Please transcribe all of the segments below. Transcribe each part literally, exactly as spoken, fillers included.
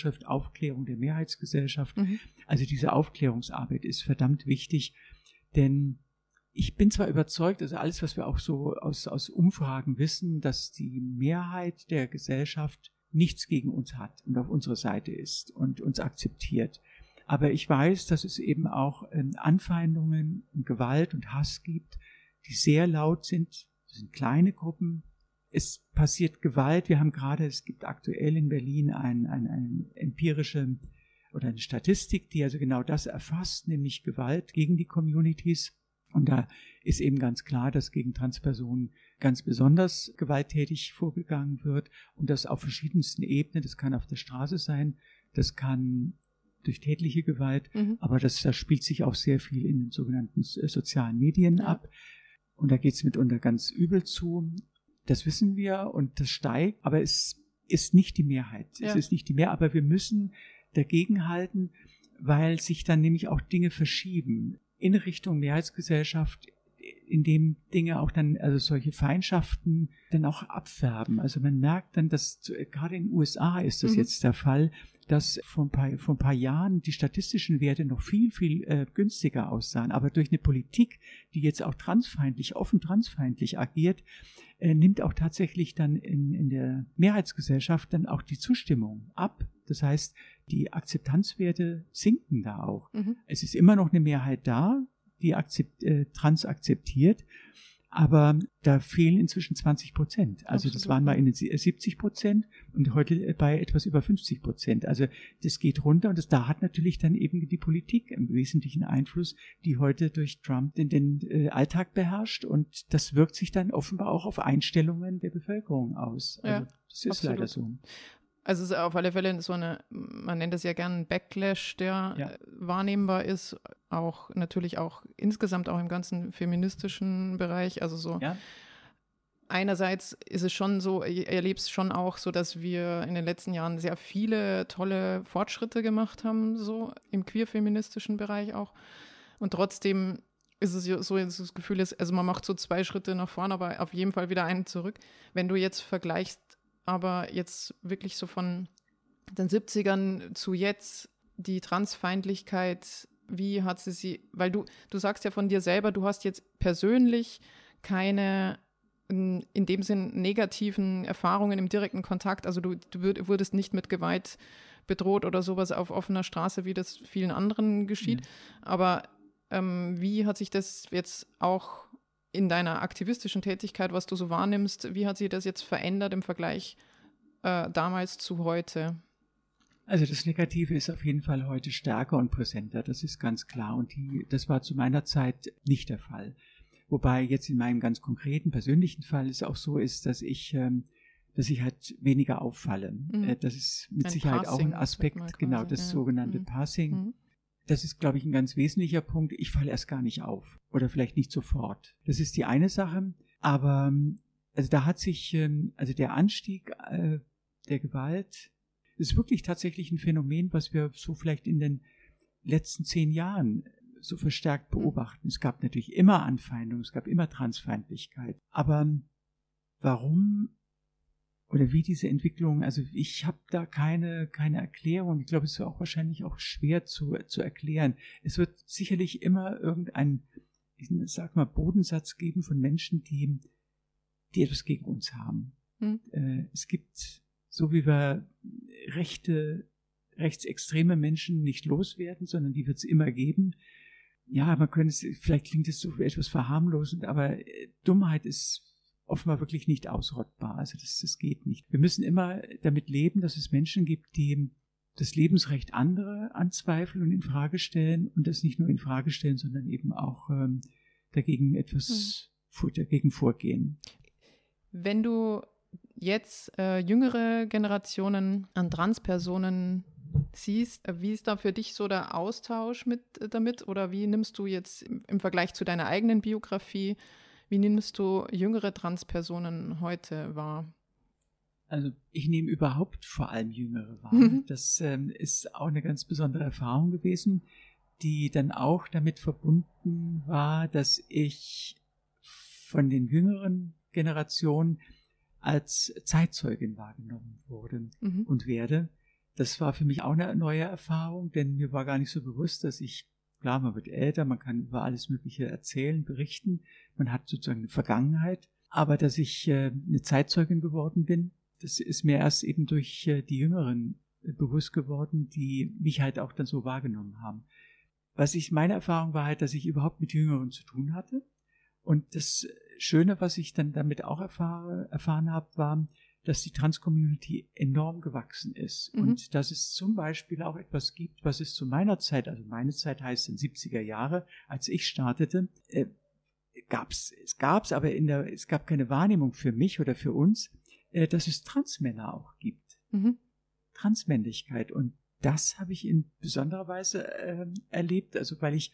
Schrift Aufklärung der Mehrheitsgesellschaft. Mhm. Also diese Aufklärungsarbeit ist verdammt wichtig, denn ich bin zwar überzeugt, also alles, was wir auch so aus, aus Umfragen wissen, dass die Mehrheit der Gesellschaft nichts gegen uns hat und auf unserer Seite ist und uns akzeptiert. Aber ich weiß, dass es eben auch ähm, Anfeindungen und Gewalt und Hass gibt, die sehr laut sind. Das sind kleine Gruppen. Es passiert Gewalt. Wir haben gerade, es gibt aktuell in Berlin ein, ein, eine empirische oder eine Statistik, die also genau das erfasst, nämlich Gewalt gegen die Communities. Und da ist eben ganz klar, dass gegen Transpersonen ganz besonders gewalttätig vorgegangen wird und das auf verschiedensten Ebenen. Das kann auf der Straße sein, das kann durch tätliche Gewalt, mhm. aber das, das spielt sich auch sehr viel in den sogenannten sozialen Medien ja. ab. Und da geht es mitunter ganz übel zu. Das wissen wir und das steigt, aber es ist nicht die Mehrheit. Ja. Es ist nicht die Mehrheit, aber wir müssen dagegenhalten, weil sich dann nämlich auch Dinge verschieben in Richtung Mehrheitsgesellschaft, in dem Dinge auch dann, also solche Feindschaften dann auch abfärben. Also man merkt dann, dass gerade in den U S A ist das mhm. jetzt der Fall, dass vor ein, paar, vor ein paar Jahren die statistischen Werte noch viel, viel äh, günstiger aussahen. Aber durch eine Politik, die jetzt auch transfeindlich, offen transfeindlich agiert, äh, nimmt auch tatsächlich dann in, in der Mehrheitsgesellschaft dann auch die Zustimmung ab. Das heißt, die Akzeptanzwerte sinken da auch. Mhm. Es ist immer noch eine Mehrheit da, die akzept, äh, trans akzeptiert, aber da fehlen inzwischen zwanzig Prozent. Also Absolut. Das waren mal in den siebzig Prozent und heute bei etwas über fünfzig Prozent. Also das geht runter und das, da hat natürlich dann eben die Politik im Wesentlichen Einfluss, die heute durch Trump den, den äh, Alltag beherrscht und das wirkt sich dann offenbar auch auf Einstellungen der Bevölkerung aus. Also ja, das ist absolut. leider so. Also es ist auf alle Fälle so eine, man nennt es ja gern einen Backlash, der ja. wahrnehmbar ist, auch natürlich auch insgesamt auch im ganzen feministischen Bereich, also so ja. einerseits ist es schon so, ich erlebe es schon auch so, dass wir in den letzten Jahren sehr viele tolle Fortschritte gemacht haben, so im queer-feministischen Bereich auch und trotzdem ist es so, das Gefühl ist, also man macht so zwei Schritte nach vorne, aber auf jeden Fall wieder einen zurück. Wenn du jetzt vergleichst, aber jetzt wirklich so von den siebzigern zu jetzt, die Transfeindlichkeit, wie hat sie sie, weil du, du sagst ja von dir selber, du hast jetzt persönlich keine, in dem Sinn, negativen Erfahrungen im direkten Kontakt, also du, du wurdest nicht mit Gewalt bedroht oder sowas auf offener Straße, wie das vielen anderen geschieht, ja. aber ähm, wie hat sich das jetzt auch in deiner aktivistischen Tätigkeit, was du so wahrnimmst, wie hat sich das jetzt verändert im Vergleich äh, damals zu heute? Also das Negative ist auf jeden Fall heute stärker und präsenter, das ist ganz klar. Und die, das war zu meiner Zeit nicht der Fall. Wobei jetzt in meinem ganz konkreten, persönlichen Fall es auch so ist, dass ich, ähm, dass ich halt weniger auffalle. Mhm. Äh, das ist mit ein Sicherheit Passing, auch ein Aspekt, genau, das ja. sogenannte mhm. Passing. Mhm. Das ist, glaube ich, ein ganz wesentlicher Punkt. Ich falle erst gar nicht auf oder vielleicht nicht sofort. Das ist die eine Sache. Aber also da hat sich, also der Anstieg äh, der Gewalt ist wirklich tatsächlich ein Phänomen, was wir so vielleicht in den letzten zehn Jahren so verstärkt beobachten. Es gab natürlich immer Anfeindungen, es gab immer Transfeindlichkeit. Aber warum oder wie diese Entwicklung, also ich habe da keine keine Erklärung. Ich glaube, es ist auch wahrscheinlich auch schwer zu zu erklären. Es wird sicherlich immer irgendein, ich sag mal, Bodensatz geben von Menschen, die die etwas gegen uns haben. Hm. Äh, es gibt, so wie wir rechte, rechtsextreme Menschen nicht loswerden, sondern die wird es immer geben. Ja, man könnte es, vielleicht klingt es so etwas verharmlosend, aber Dummheit ist offenbar wirklich nicht ausrottbar. Also das, das geht nicht. Wir müssen immer damit leben, dass es Menschen gibt, die das Lebensrecht anderer anzweifeln und in Frage stellen und das nicht nur in Frage stellen, sondern eben auch ähm, dagegen etwas hm. dagegen vorgehen. Wenn du jetzt äh, jüngere Generationen an Transpersonen siehst, äh, wie ist da für dich so der Austausch mit äh, damit oder wie nimmst du jetzt im, im Vergleich zu deiner eigenen Biografie, wie nimmst du jüngere Transpersonen heute wahr? Also ich nehme überhaupt vor allem Jüngere wahr. Mhm. Das ähm, ist auch eine ganz besondere Erfahrung gewesen, die dann auch damit verbunden war, dass ich von den jüngeren Generationen als Zeitzeugin wahrgenommen wurde mhm. und werde. Das war für mich auch eine neue Erfahrung, denn mir war gar nicht so bewusst, dass ich, klar, man wird älter, man kann über alles Mögliche erzählen, berichten, man hat sozusagen eine Vergangenheit, aber dass ich äh, eine Zeitzeugin geworden bin, das ist mir erst eben durch äh, die Jüngeren äh, bewusst geworden, die mich halt auch dann so wahrgenommen haben. Was ich, meine Erfahrung war halt, dass ich überhaupt mit Jüngeren zu tun hatte. Und das Schöne, was ich dann damit auch erfahre, erfahren habe, war, dass die Trans-Community enorm gewachsen ist. Mhm. Und dass es zum Beispiel auch etwas gibt, was es zu meiner Zeit, also meine Zeit heißt in siebziger Jahre, als ich startete, äh, gab's, es gab's, aber in der, es gab keine Wahrnehmung für mich oder für uns, äh, dass es Transmänner auch gibt. Mhm. Transmännlichkeit. Und das habe ich in besonderer Weise äh, erlebt, also weil ich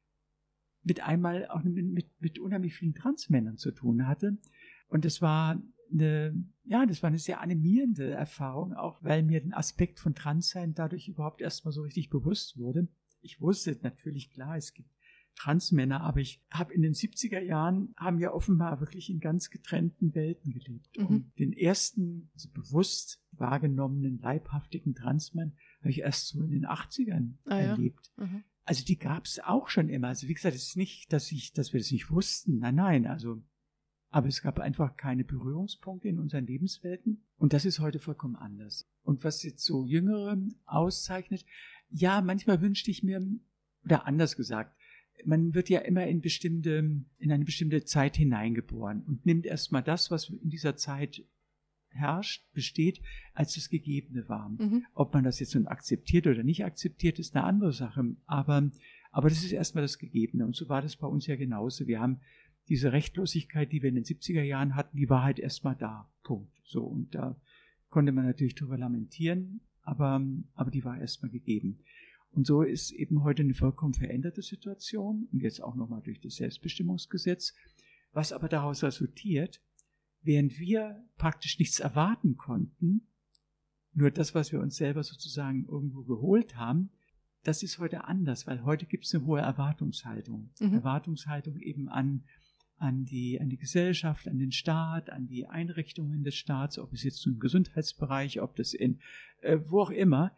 mit einmal auch mit, mit, mit unheimlich vielen Transmännern zu tun hatte. Und das war eine, ja, das war eine sehr animierende Erfahrung, auch weil mir den Aspekt von Transsein dadurch überhaupt erstmal so richtig bewusst wurde. Ich wusste natürlich, klar, es gibt Transmänner, aber ich habe in den siebziger Jahren, haben wir offenbar wirklich in ganz getrennten Welten gelebt. Mhm. Und den ersten, also bewusst wahrgenommenen, leibhaftigen Transmann habe ich erst so in den achtzigern ah, erlebt. Ja. Mhm. Also die gab es auch schon immer. Also wie gesagt, es ist nicht, dass ich, dass wir das nicht wussten. Nein, nein, also aber es gab einfach keine Berührungspunkte in unseren Lebenswelten. Und das ist heute vollkommen anders. Und was jetzt so Jüngere auszeichnet, ja, manchmal wünschte ich mir, oder anders gesagt, man wird ja immer in bestimmte, in eine bestimmte Zeit hineingeboren und nimmt erstmal das, was in dieser Zeit herrscht, besteht, als das Gegebene war. Mhm. Ob man das jetzt nun akzeptiert oder nicht akzeptiert, ist eine andere Sache. Aber, aber das ist erstmal das Gegebene. Und so war das bei uns ja genauso. Wir haben diese Rechtlosigkeit, die wir in den siebziger Jahren hatten, die war halt erstmal da. Punkt. So. Und da konnte man natürlich drüber lamentieren, aber, aber die war erstmal gegeben. Und so ist eben heute eine vollkommen veränderte Situation und jetzt auch nochmal durch das Selbstbestimmungsgesetz, was aber daraus resultiert, während wir praktisch nichts erwarten konnten, nur das, was wir uns selber sozusagen irgendwo geholt haben, das ist heute anders, weil heute gibt es eine hohe Erwartungshaltung. Mhm. Erwartungshaltung eben an, an, die, an die Gesellschaft, an den Staat, an die Einrichtungen des Staats, ob es jetzt im Gesundheitsbereich, ob das in äh, wo auch immer.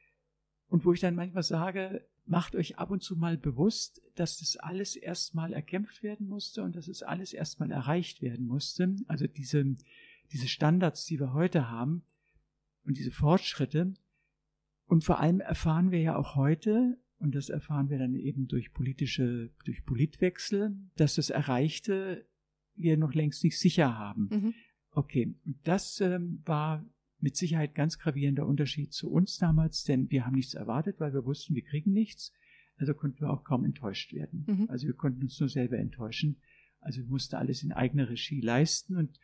Und wo ich dann manchmal sage, macht euch ab und zu mal bewusst, dass das alles erstmal erkämpft werden musste und dass es alles erstmal erreicht werden musste. Also diese, diese Standards, die wir heute haben und diese Fortschritte. Und vor allem erfahren wir ja auch heute, und das erfahren wir dann eben durch politische, durch Politwechsel, dass das Erreichte wir noch längst nicht sicher haben. Mhm. Okay, und das ähm, war mit Sicherheit ganz gravierender Unterschied zu uns damals, denn wir haben nichts erwartet, weil wir wussten, wir kriegen nichts. Also konnten wir auch kaum enttäuscht werden. Mhm. Also wir konnten uns nur selber enttäuschen. Also wir mussten alles in eigener Regie leisten und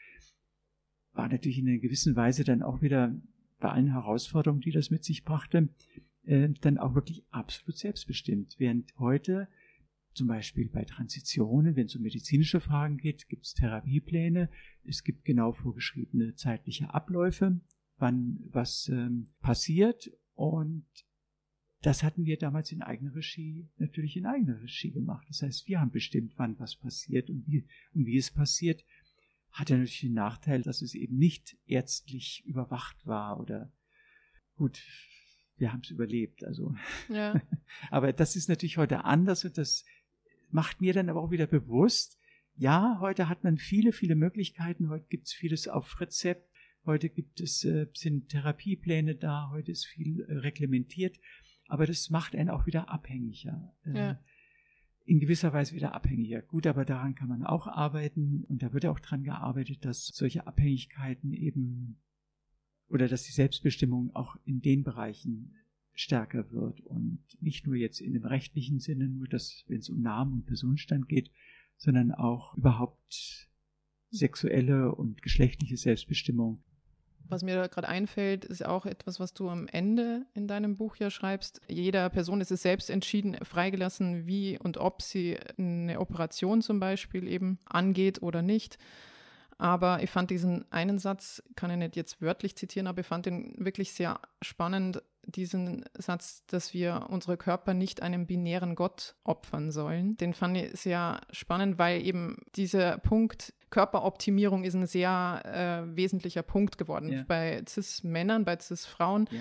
war natürlich in einer gewissen Weise dann auch wieder bei allen Herausforderungen, die das mit sich brachte, äh, dann auch wirklich absolut selbstbestimmt. Während heute zum Beispiel bei Transitionen, wenn es um medizinische Fragen geht, gibt es Therapiepläne, es gibt genau vorgeschriebene zeitliche Abläufe, wann was ähm, passiert, und das hatten wir damals in eigener Regie, natürlich in eigener Regie gemacht. Das heißt, wir haben bestimmt, wann was passiert und wie, und wie es passiert. Hatte natürlich den Nachteil, dass es eben nicht ärztlich überwacht war oder gut, wir haben es überlebt. Also. Ja. Aber das ist natürlich heute anders und das macht mir dann aber auch wieder bewusst, ja, heute hat man viele, viele Möglichkeiten, heute gibt es vieles auf Rezept, heute gibt es, äh, sind Therapiepläne da, heute ist viel äh, reglementiert, aber das macht einen auch wieder abhängiger. Äh, ja. In gewisser Weise wieder abhängiger. Gut, aber daran kann man auch arbeiten und da wird ja auch dran gearbeitet, dass solche Abhängigkeiten eben oder dass die Selbstbestimmung auch in den Bereichen stärker wird und nicht nur jetzt in dem rechtlichen Sinne, nur dass, wenn es um Namen und Personenstand geht, sondern auch überhaupt sexuelle und geschlechtliche Selbstbestimmung. Was mir da gerade einfällt, ist auch etwas, was du am Ende in deinem Buch ja schreibst. Jeder Person ist es selbst entschieden, freigelassen, wie und ob sie eine Operation zum Beispiel eben angeht oder nicht. Aber ich fand diesen einen Satz, kann ich nicht jetzt wörtlich zitieren, aber ich fand den wirklich sehr spannend, diesen Satz, dass wir unsere Körper nicht einem binären Gott opfern sollen. Den fand ich sehr spannend, weil eben dieser Punkt Körperoptimierung ist ein sehr äh, wesentlicher Punkt geworden. Ja. Bei Cis-Männern, bei Cis-Frauen. Ja.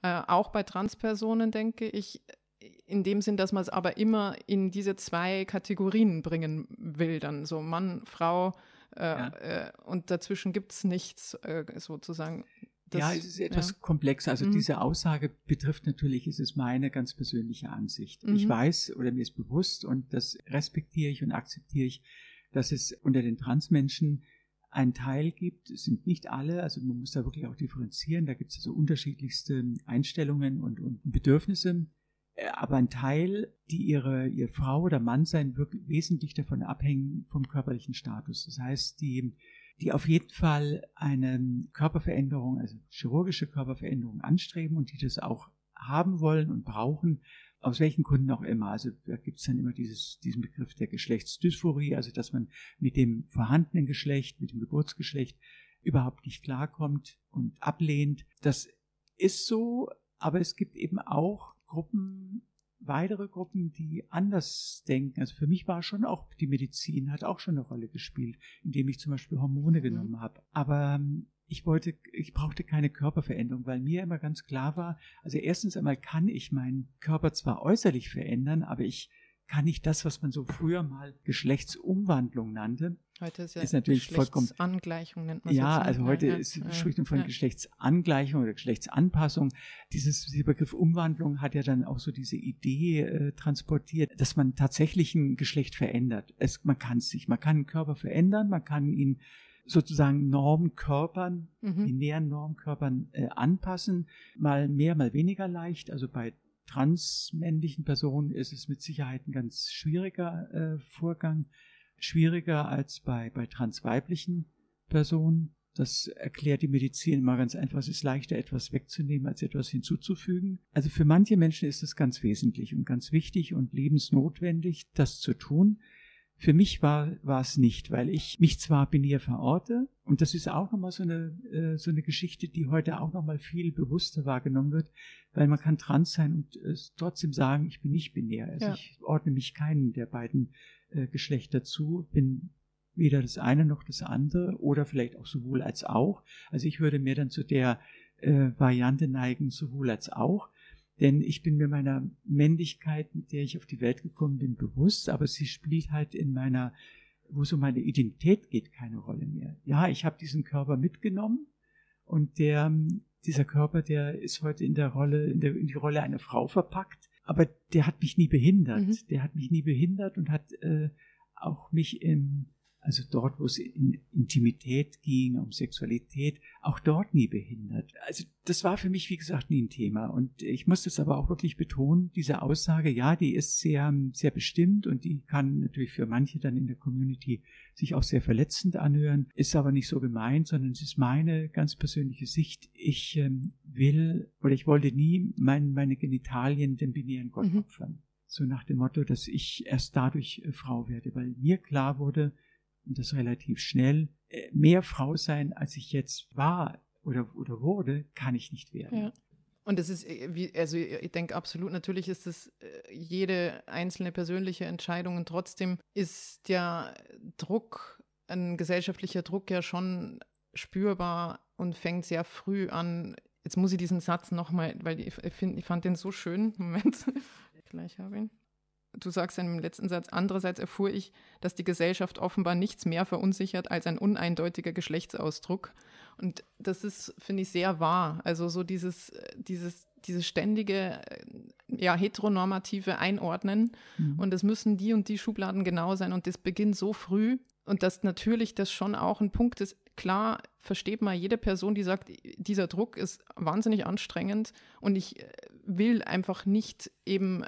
Äh, auch bei Transpersonen, denke ich, in dem Sinn, dass man es aber immer in diese zwei Kategorien bringen will, dann so Mann, Frau äh, Ja. äh, und dazwischen gibt es nichts äh, sozusagen. Das, ja, es ist etwas ja. komplexer. Also mhm. diese Aussage betrifft natürlich, ist es meine ganz persönliche Ansicht. Mhm. Ich weiß oder mir ist bewusst und das respektiere ich und akzeptiere ich, dass es unter den Transmenschen einen Teil gibt, es sind nicht alle, also man muss da wirklich auch differenzieren, da gibt es also unterschiedlichste Einstellungen und, und Bedürfnisse, aber ein Teil, die ihre, ihr Frau oder Mann sein, wirklich wesentlich davon abhängen vom körperlichen Status. Das heißt, die die auf jeden Fall eine Körperveränderung, also chirurgische Körperveränderung anstreben und die das auch haben wollen und brauchen, aus welchen Gründen auch immer. Also da gibt es dann immer dieses, diesen Begriff der Geschlechtsdysphorie, also dass man mit dem vorhandenen Geschlecht, mit dem Geburtsgeschlecht überhaupt nicht klarkommt und ablehnt. Das ist so, aber es gibt eben auch Gruppen, weitere Gruppen, die anders denken. Also für mich war schon auch, die Medizin hat auch schon eine Rolle gespielt, indem ich zum Beispiel Hormone mhm. genommen habe. Aber ich wollte, ich brauchte keine Körperveränderung, weil mir immer ganz klar war, also erstens einmal kann ich meinen Körper zwar äußerlich verändern, aber ich kann nicht das, was man so früher mal Geschlechtsumwandlung nannte. Heute ist ja ist natürlich vollkommen Geschlechtsangleichung, nennt man es. Ja, jetzt, also ne? heute ja, ist, ja, spricht man von ja. Geschlechtsangleichung oder Geschlechtsanpassung. Dieses, dieser Begriff Umwandlung hat ja dann auch so diese Idee äh, transportiert, dass man tatsächlich ein Geschlecht verändert. Es, man kann es nicht. Man kann einen Körper verändern, man kann ihn sozusagen Normkörpern, Mhm. binären Normkörpern äh, anpassen. Mal mehr, mal weniger leicht. Also bei transmännlichen Personen ist es mit Sicherheit ein ganz schwieriger äh, Vorgang. Schwieriger als bei, bei transweiblichen Personen. Das erklärt die Medizin immer ganz einfach. Es ist leichter, etwas wegzunehmen, als etwas hinzuzufügen. Also für manche Menschen ist es ganz wesentlich und ganz wichtig und lebensnotwendig, das zu tun. Für mich war, war es nicht, weil ich mich zwar binär verorte, und das ist auch nochmal so eine, äh, so eine Geschichte, die heute auch nochmal viel bewusster wahrgenommen wird, weil man kann trans sein und äh, trotzdem sagen, ich bin nicht binär. Also Ja. ich ordne mich keinen der beiden äh, Geschlechter zu, bin weder das eine noch das andere oder vielleicht auch sowohl als auch. Also ich würde mir dann zu der äh, Variante neigen, sowohl als auch. Denn ich bin mir meiner Männlichkeit, mit der ich auf die Welt gekommen bin, bewusst, aber sie spielt halt in meiner, wo es um meine Identität geht, keine Rolle mehr. Ja, ich habe diesen Körper mitgenommen und der, dieser Körper, der ist heute in der Rolle, in, der, in die Rolle einer Frau verpackt, aber der hat mich nie behindert. Mhm. Der hat mich nie behindert und hat äh, auch mich im Also dort, wo es in Intimität ging, um Sexualität, auch dort nie behindert. Also das war für mich, wie gesagt, nie ein Thema. Und ich muss das aber auch wirklich betonen, diese Aussage, ja, die ist sehr, sehr bestimmt und die kann natürlich für manche dann in der Community sich auch sehr verletzend anhören, ist aber nicht so gemeint, sondern es ist meine ganz persönliche Sicht. Ich ähm, will oder ich wollte nie mein, meine Genitalien dem binären Gott Mhm. opfern. So nach dem Motto, dass ich erst dadurch äh, Frau werde, weil mir klar wurde, und das relativ schnell, mehr Frau sein, als ich jetzt war oder, oder wurde, kann ich nicht werden. Ja. Und es ist, wie, also ich denke absolut, natürlich ist es jede einzelne persönliche Entscheidung und trotzdem ist der Druck, ein gesellschaftlicher Druck ja schon spürbar und fängt sehr früh an. Jetzt muss ich diesen Satz nochmal, weil ich, find, ich fand den so schön. Moment, gleich habe ich ihn. Du sagst in dem letzten Satz, andererseits erfuhr ich, dass die Gesellschaft offenbar nichts mehr verunsichert als ein uneindeutiger Geschlechtsausdruck. Und das ist, finde ich, sehr wahr. Also so dieses, dieses, dieses ständige, ja, heteronormative Einordnen. Mhm. Und es müssen die und die Schubladen genau sein. Und das beginnt so früh. Und dass natürlich das schon auch ein Punkt ist. Klar versteht man jede Person, die sagt, dieser Druck ist wahnsinnig anstrengend. Und ich will einfach nicht eben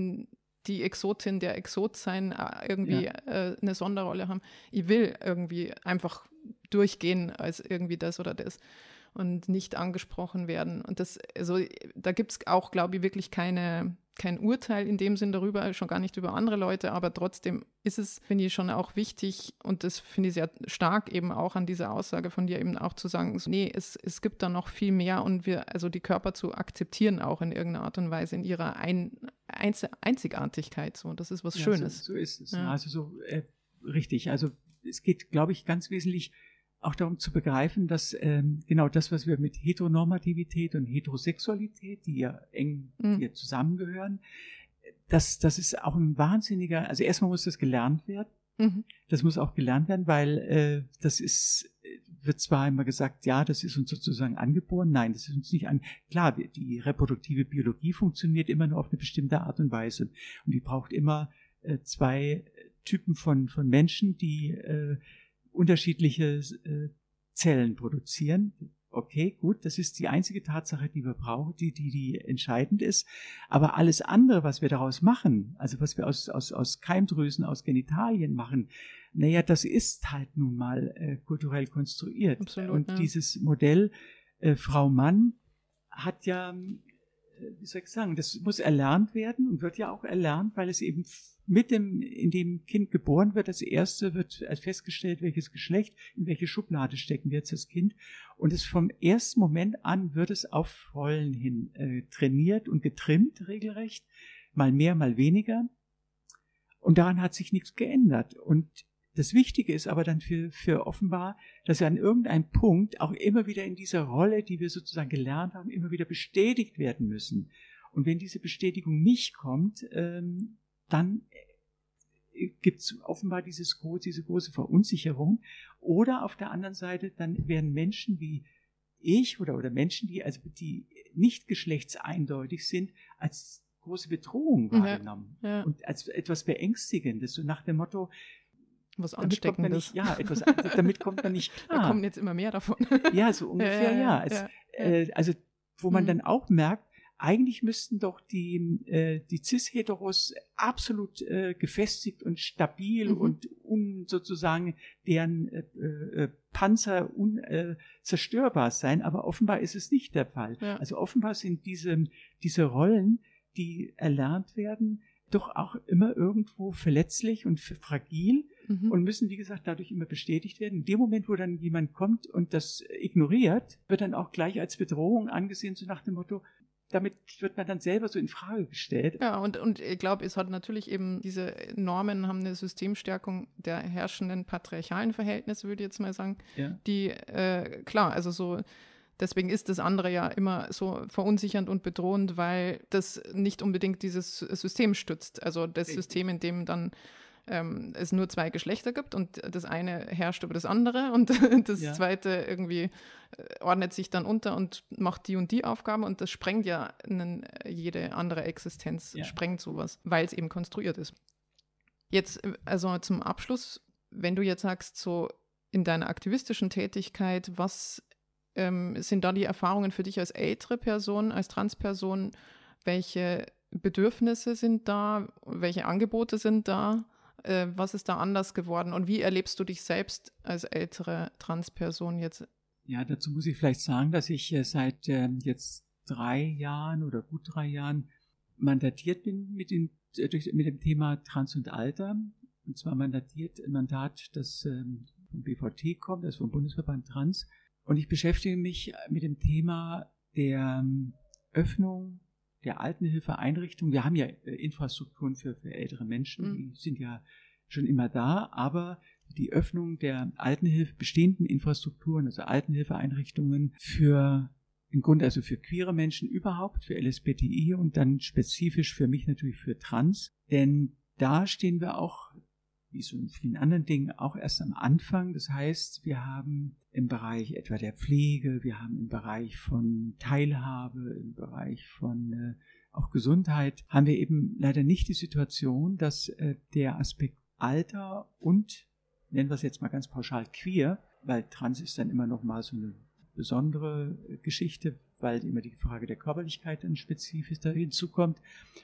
die Exotin, der Exot sein, irgendwie ja. äh, eine Sonderrolle haben. Ich will irgendwie einfach durchgehen als irgendwie das oder das und nicht angesprochen werden. Und das, also da gibt es auch, glaube ich, wirklich keine, kein Urteil in dem Sinn darüber, schon gar nicht über andere Leute, aber trotzdem ist es, finde ich, schon auch wichtig und das finde ich sehr stark eben auch an dieser Aussage von dir eben auch zu sagen, so, nee, es, es gibt da noch viel mehr und wir, also die Körper zu akzeptieren auch in irgendeiner Art und Weise in ihrer Ein, Einz, Einzigartigkeit. So, das ist was ja, Schönes. So, so ist es. Ja. Also so äh, richtig. Also es geht, glaube ich, ganz wesentlich auch darum zu begreifen, dass ähm, genau das, was wir mit Heteronormativität und Heterosexualität, die ja eng Mhm. hier zusammengehören, das, das ist auch ein wahnsinniger, also erstmal muss das gelernt werden. Mhm. Das muss auch gelernt werden, weil äh, das ist, wird zwar immer gesagt, ja, das ist uns sozusagen angeboren. Nein, das ist uns nicht an. Klar, die reproduktive Biologie funktioniert immer nur auf eine bestimmte Art und Weise. Und die braucht immer äh, zwei Typen von, von Menschen, die äh, unterschiedliche äh, Zellen produzieren. Okay, gut, das ist die einzige Tatsache, die wir brauchen, die, die, die entscheidend ist. Aber alles andere, was wir daraus machen, also was wir aus, aus, aus Keimdrüsen, aus Genitalien machen, naja, das ist halt nun mal äh, kulturell konstruiert. Absolut, und ja. dieses Modell äh, Frau-Mann hat ja, äh, wie soll ich sagen, das muss erlernt werden und wird ja auch erlernt, weil es eben mit dem, in dem Kind geboren wird, das erste wird festgestellt, welches Geschlecht, in welche Schublade stecken wir jetzt das Kind. Und es vom ersten Moment an wird es auf Rollen hin äh, trainiert und getrimmt, regelrecht. Mal mehr, mal weniger. Und daran hat sich nichts geändert. Und das Wichtige ist aber dann für, für offenbar, dass wir an irgendeinem Punkt auch immer wieder in dieser Rolle, die wir sozusagen gelernt haben, immer wieder bestätigt werden müssen. Und wenn diese Bestätigung nicht kommt, ähm, dann gibt es offenbar dieses, diese große Verunsicherung. Oder auf der anderen Seite, dann werden Menschen wie ich oder, oder Menschen, die, also die nicht geschlechtseindeutig sind, als große Bedrohung wahrgenommen. Ja, ja. Und als etwas Beängstigendes, so nach dem Motto, was damit kommt man Ansteckendes. nicht, ja, etwas, damit kommt man nicht klar. Da kommen jetzt immer mehr davon. Ja, so ungefähr, ja. ja. ja, Als, ja, ja. Äh, also, wo man Mhm. dann auch merkt, eigentlich müssten doch die, äh, die Cis-Heteros absolut äh, gefestigt und stabil Mhm. und un, sozusagen deren äh, äh, Panzer unzerstörbar äh, sein, aber offenbar ist es nicht der Fall. Ja. Also offenbar sind diese, diese Rollen, die erlernt werden, doch auch immer irgendwo verletzlich und fragil. Mhm. Und müssen, wie gesagt, dadurch immer bestätigt werden. In dem Moment, wo dann jemand kommt und das ignoriert, wird dann auch gleich als Bedrohung angesehen, so nach dem Motto, damit wird man dann selber so in Frage gestellt. Ja, und, und ich glaube, es hat natürlich eben, diese Normen haben eine Systemstärkung der herrschenden patriarchalen Verhältnisse, würde ich jetzt mal sagen, Ja. die, äh, klar, also so, deswegen ist das andere ja immer so verunsichernd und bedrohend, weil das nicht unbedingt dieses System stützt. Also das Richtig. System, in dem dann ähm, es nur zwei Geschlechter gibt und das eine herrscht über das andere und das Ja. zweite irgendwie äh, ordnet sich dann unter und macht die und die Aufgaben und das sprengt ja einen, jede andere Existenz, Ja. sprengt sowas, weil es eben konstruiert ist. Jetzt, äh, also zum Abschluss, wenn du jetzt sagst, so in deiner aktivistischen Tätigkeit, was ähm, sind da die Erfahrungen für dich als ältere Person, als Transperson? Welche Bedürfnisse sind da? Welche Angebote sind da? Äh, was ist da anders geworden? Und wie erlebst du dich selbst als ältere Transperson jetzt? Ja, dazu muss ich vielleicht sagen, dass ich äh, seit ähm, jetzt drei Jahren oder gut drei Jahren mandatiert bin mit dem, äh, durch, mit dem Thema Trans und Alter. Und zwar mandatiert ein Mandat, das ähm, vom B V T kommt, also vom Bundesverband Trans. Und ich beschäftige mich mit dem Thema der ähm, Öffnung der Altenhilfeeinrichtungen. Wir haben ja äh, Infrastrukturen für, für ältere Menschen, Mhm. die sind ja schon immer da, aber die Öffnung der Altenhilfe, bestehenden Infrastrukturen, also Altenhilfeeinrichtungen für im Grunde also für queere Menschen überhaupt, für L S B T I und dann spezifisch für mich natürlich für Trans. Denn da stehen wir auch, wie so in vielen anderen Dingen, auch erst am Anfang. Das heißt, wir haben im Bereich etwa der Pflege, wir haben im Bereich von Teilhabe, im Bereich von äh, auch Gesundheit, haben wir eben leider nicht die Situation, dass äh, der Aspekt Alter und, nennen wir es jetzt mal ganz pauschal, queer, weil Trans ist dann immer noch mal so eine besondere Geschichte, weil immer die Frage der Körperlichkeit dann spezifisch da hinzukommt.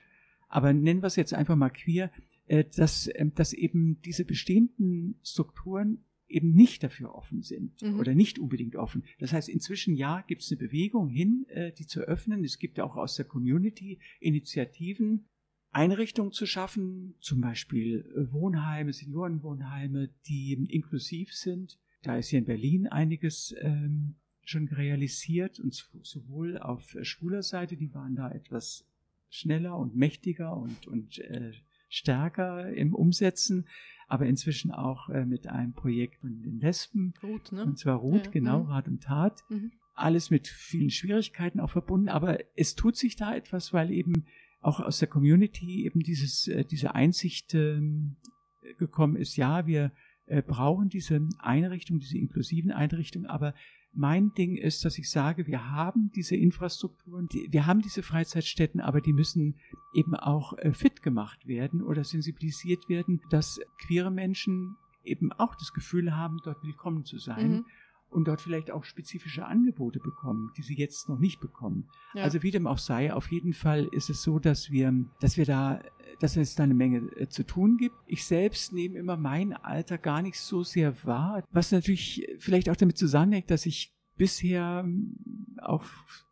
Aber nennen wir es jetzt einfach mal queer, äh, dass, äh, dass eben diese bestehenden Strukturen eben nicht dafür offen sind Mhm. oder nicht unbedingt offen. Das heißt, inzwischen ja, gibt es eine Bewegung hin, äh, die zu öffnen. Es gibt ja auch aus der Community Initiativen, Einrichtungen zu schaffen, zum Beispiel äh, Wohnheime, Seniorenwohnheime, die inklusiv sind. Da ist hier in Berlin einiges ähm, schon realisiert und sowohl auf schwuler Seite, die waren da etwas schneller und mächtiger und, und äh, stärker im Umsetzen, aber inzwischen auch äh, mit einem Projekt von den Lesben. Rut, ne? Und zwar Rut, ja, genau, mhm. Rat und Tat. Mhm. Alles mit vielen Schwierigkeiten auch verbunden, aber es tut sich da etwas, weil eben auch aus der Community eben dieses, äh, diese Einsicht äh, gekommen ist, ja, wir äh, brauchen diese Einrichtung, diese inklusiven Einrichtungen, aber mein Ding ist, dass ich sage, wir haben diese Infrastrukturen, die, wir haben diese Freizeitstätten, aber die müssen eben auch äh, fit gemacht werden oder sensibilisiert werden, dass queere Menschen eben auch das Gefühl haben, dort willkommen zu sein. Mhm. Und dort vielleicht auch spezifische Angebote bekommen, die sie jetzt noch nicht bekommen. Ja. Also wie dem auch sei, auf jeden Fall ist es so, dass wir, dass wir da, dass es da eine Menge äh, zu tun gibt. Ich selbst nehme immer mein Alter gar nicht so sehr wahr, was natürlich vielleicht auch damit zusammenhängt, dass ich bisher auch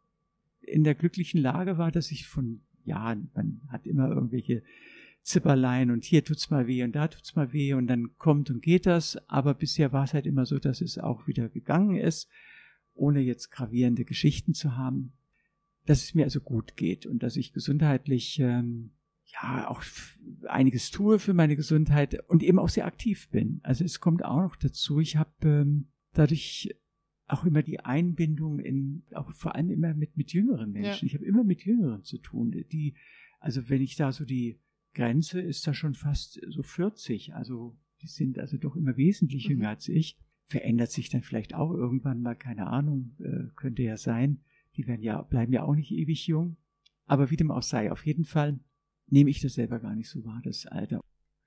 in der glücklichen Lage war, dass ich von, ja, man hat immer irgendwelche Zipperlein und hier tut's mal weh und da tut's mal weh und dann kommt und geht das, aber bisher war es halt immer so, dass es auch wieder gegangen ist, ohne jetzt gravierende Geschichten zu haben, dass es mir also gut geht und dass ich gesundheitlich ähm, ja auch einiges tue für meine Gesundheit und eben auch sehr aktiv bin. Also es kommt auch noch dazu, ich habe ähm, dadurch auch immer die Einbindung in, auch vor allem immer mit, mit jüngeren Menschen. Ja. Ich habe immer mit Jüngeren zu tun, die, also wenn ich da so die Grenze ist da schon fast so vierzig, also die sind also doch immer wesentlich jünger mhm. als ich. Verändert sich dann vielleicht auch irgendwann mal, keine Ahnung, äh, könnte ja sein. Die werden ja, bleiben ja auch nicht ewig jung. Aber wie dem auch sei, auf jeden Fall nehme ich das selber gar nicht so wahr, das Alter.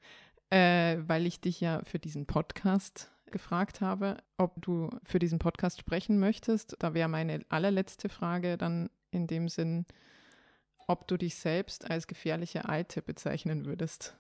Äh, weil ich dich ja für diesen Podcast gefragt habe, ob du für diesen Podcast sprechen möchtest. Da wäre meine allerletzte Frage dann in dem Sinn, ob du dich selbst als gefährliche Alte bezeichnen würdest.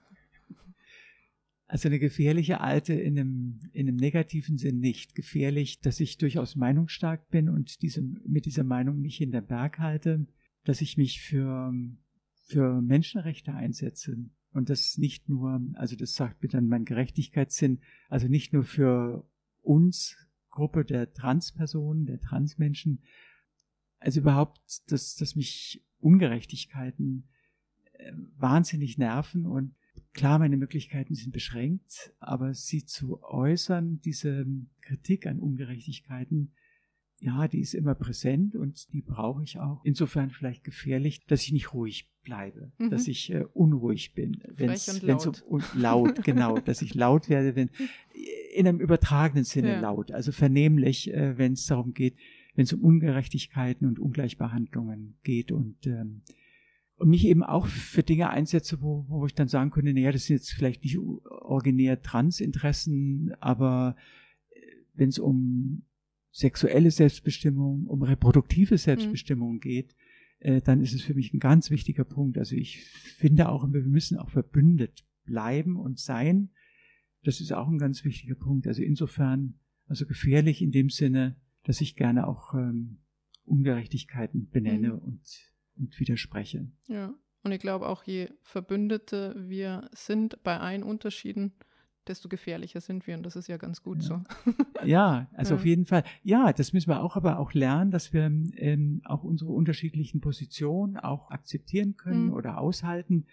Also eine gefährliche Alte in einem, in einem negativen Sinn nicht. Gefährlich, dass ich durchaus meinungsstark bin und diese, mit dieser Meinung nicht hinterm Berg halte, dass ich mich für, für Menschenrechte einsetze. Und das nicht nur, also das sagt mir dann mein Gerechtigkeitssinn, also nicht nur für uns, Gruppe der Transpersonen, der Transmenschen, also überhaupt, dass, dass mich Ungerechtigkeiten äh, wahnsinnig nerven und klar, meine Möglichkeiten sind beschränkt, aber sie zu äußern, diese Kritik an Ungerechtigkeiten, ja, die ist immer präsent und die brauche ich auch. Insofern vielleicht gefährlich, dass ich nicht ruhig bleibe, mhm. dass ich äh, unruhig bin. Frech und laut. Wenn's um, und laut, genau, dass ich laut werde, wenn in einem übertragenen Sinne ja. laut, also vernehmlich, äh, wenn es darum geht, wenn es um Ungerechtigkeiten und Ungleichbehandlungen geht und, ähm, und mich eben auch für Dinge einsetze, wo, wo ich dann sagen könnte, naja, das sind jetzt vielleicht nicht originär Transinteressen, aber wenn es um sexuelle Selbstbestimmung, um reproduktive Selbstbestimmung mhm. geht, äh, dann ist es für mich ein ganz wichtiger Punkt. Also ich finde auch, wir müssen auch verbündet bleiben und sein. Das ist auch ein ganz wichtiger Punkt. Also insofern, also gefährlich in dem Sinne, dass ich gerne auch ähm, Ungerechtigkeiten benenne mhm. und, und widerspreche. Ja, und ich glaube auch, je Verbündete wir sind bei allen Unterschieden, desto gefährlicher sind wir und das ist ja ganz gut ja. so. Ja, also ja. auf jeden Fall. Ja, das müssen wir auch aber auch lernen, dass wir ähm, auch unsere unterschiedlichen Positionen auch akzeptieren können mhm. oder aushalten.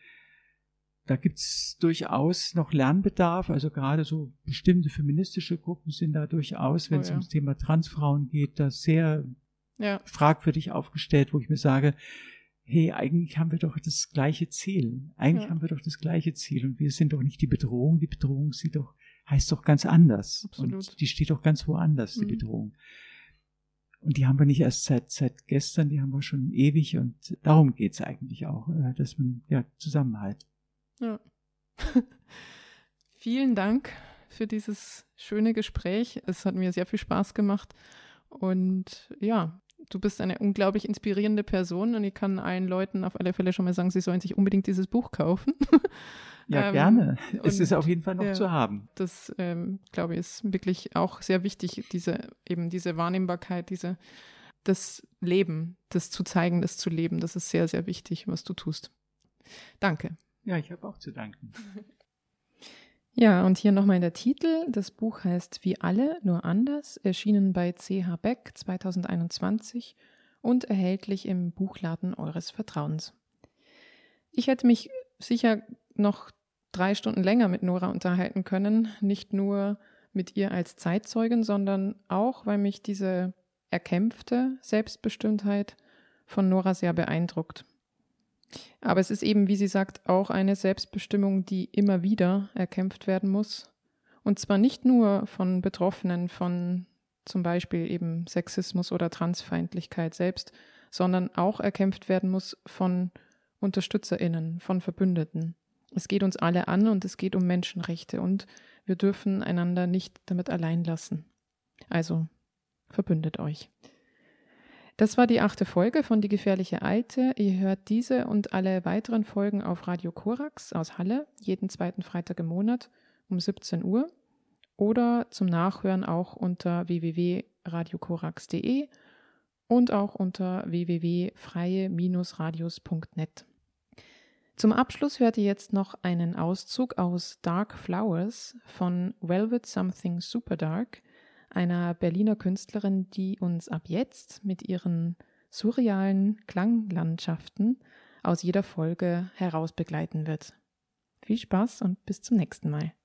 Da gibt's durchaus noch Lernbedarf, also gerade so bestimmte feministische Gruppen sind da durchaus, wenn oh, es ja. ums Thema Transfrauen geht, da sehr ja. fragwürdig aufgestellt, wo ich mir sage, hey, eigentlich haben wir doch das gleiche Ziel. Eigentlich ja. haben wir doch das gleiche Ziel und wir sind doch nicht die Bedrohung. Die Bedrohung sieht doch, heißt doch ganz anders. Absolut. Und die steht doch ganz woanders, die mhm. Bedrohung. Und die haben wir nicht erst seit, seit gestern, die haben wir schon ewig und darum geht's eigentlich auch, dass man, ja, Zusammenhalt. Ja. Vielen Dank für dieses schöne Gespräch. Es hat mir sehr viel Spaß gemacht und ja, du bist eine unglaublich inspirierende Person und ich kann allen Leuten auf alle Fälle schon mal sagen, sie sollen sich unbedingt dieses Buch kaufen. Ja, ähm, gerne. Es ist auf jeden Fall noch ja, zu haben. Das, ähm, glaube ich, ist wirklich auch sehr wichtig, diese eben diese Wahrnehmbarkeit, diese das Leben, das zu zeigen, das zu leben. Das ist sehr, sehr wichtig, was du tust. Danke. Ja, ich habe auch zu danken. Ja, und hier nochmal der Titel. Das Buch heißt Wie alle, nur anders, erschienen bei C H Beck zwanzig einundzwanzig und erhältlich im Buchladen eures Vertrauens. Ich hätte mich sicher noch drei Stunden länger mit Nora unterhalten können. Nicht nur mit ihr als Zeitzeugen, sondern auch, weil mich diese erkämpfte Selbstbestimmtheit von Nora sehr beeindruckt. Aber es ist eben, wie sie sagt, auch eine Selbstbestimmung, die immer wieder erkämpft werden muss. Und zwar nicht nur von Betroffenen von zum Beispiel eben Sexismus oder Transfeindlichkeit selbst, sondern auch erkämpft werden muss von UnterstützerInnen, von Verbündeten. Es geht uns alle an und es geht um Menschenrechte und wir dürfen einander nicht damit allein lassen. Also, verbündet euch. Das war die achte Folge von Die gefährliche Alte. Ihr hört diese und alle weiteren Folgen auf Radio Korax aus Halle, jeden zweiten Freitag im Monat um siebzehn Uhr oder zum Nachhören auch unter w w w punkt radio korax punkt de und auch unter w w w punkt freie radios punkt net. Zum Abschluss hört ihr jetzt noch einen Auszug aus Dark Flowers von Velvet Something Super Dark, einer Berliner Künstlerin, die uns ab jetzt mit ihren surrealen Klanglandschaften aus jeder Folge heraus begleiten wird. Viel Spaß und bis zum nächsten Mal.